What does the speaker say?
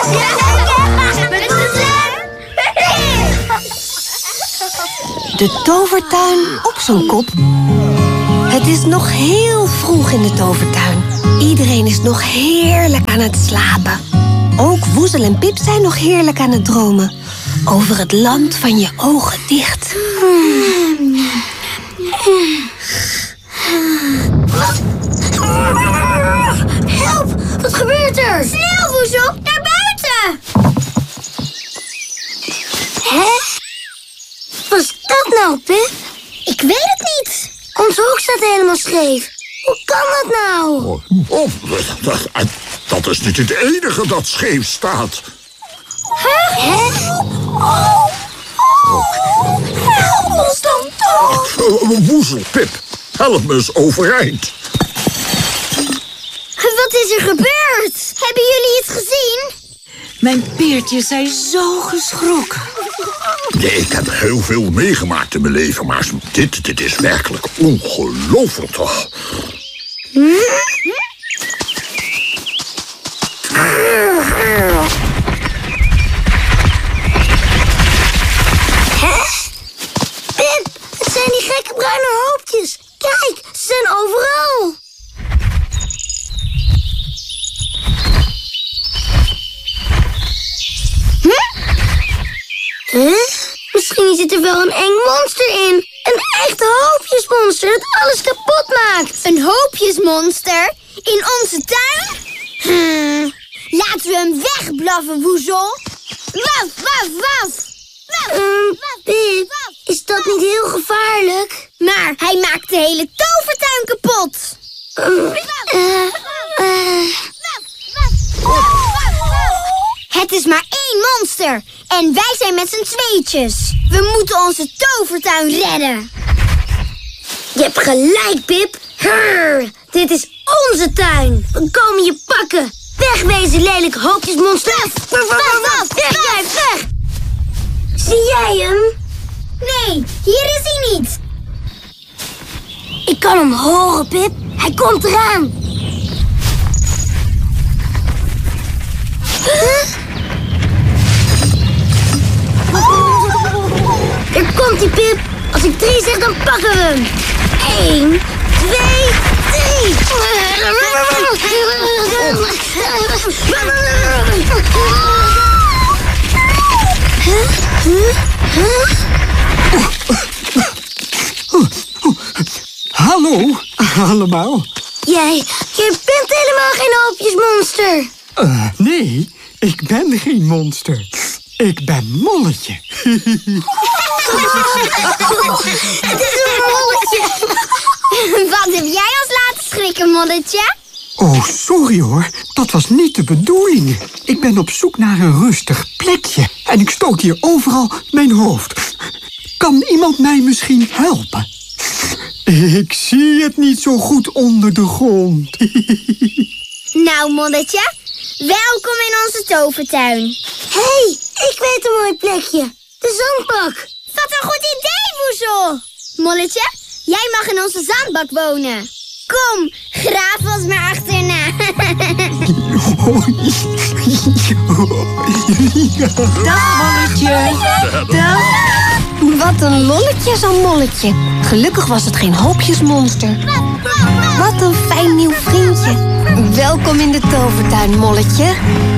De tovertuin op zijn kop. Het is nog heel vroeg in de tovertuin. Iedereen is nog heerlijk aan het slapen. Ook Woezel en Pip zijn nog heerlijk aan het dromen. Over het land van je ogen dicht. Help! Wat gebeurt er? Snel, Woezel! Naar buiten! Hè? Wat is dat nou, Pip? Ik weet het niet. Ons hoek staat helemaal scheef. Hoe kan dat nou? Dat is niet het enige dat scheef staat. Hè? Help ons dan toch! Woezel, Pip, help me eens overeind. Wat is er gebeurd? Hebben jullie iets gezien? Mijn peertjes zijn zo geschrokken. Nee, ik heb heel veel meegemaakt in mijn leven, maar dit is werkelijk ongelooflijk toch. Hè? Pip, het zijn die gekke bruine hoopjes. Kijk, ze zijn overal. Misschien zit er wel een eng monster in. Een echt hoopjesmonster dat alles kapot maakt. Een hoopjesmonster? In onze tuin? Laten we hem wegblaffen, Woezel. Waf, waf, waf. Pip, is dat niet heel gevaarlijk? Maar hij maakt de hele tovertuin kapot. Het is maar één monster. En wij zijn met z'n tweetjes. We moeten onze tovertuin redden. Je hebt gelijk, Pip. Dit is onze tuin. We komen je pakken. Wegwezen, lelijk hoopjesmonster. Weg. Zie jij hem? Nee, hier is hij niet. Ik kan hem horen, Pip. Hij komt eraan. Er komt die, Pip. Als ik 3 zeg, dan pakken we hem. 1, 2, 3. Hallo, allemaal. Jij bent helemaal geen hoopjesmonster. Nee, ik ben geen monster. Ik ben Molletje. Het is een molletje. Wat heb jij ons laten schrikken, Molletje? Oh, sorry hoor. Dat was niet de bedoeling. Ik ben op zoek naar een rustig plekje. En ik stoot hier overal mijn hoofd. Kan iemand mij misschien helpen? Ik zie het niet zo goed onder de grond. Nou, Molletje, welkom in onze tovertuin. Hé, ik weet een mooi plekje. De zandbak. Wat een goed idee, Woezel. Molletje, jij mag in onze zandbak wonen. Kom, graaf ons maar achterna. Dag, Molletje. Dag. Wat een lolletje, zo'n Molletje. Gelukkig was het geen hoopjesmonster. Wat een fijn nieuw vriendje. Welkom in de tovertuin, Molletje.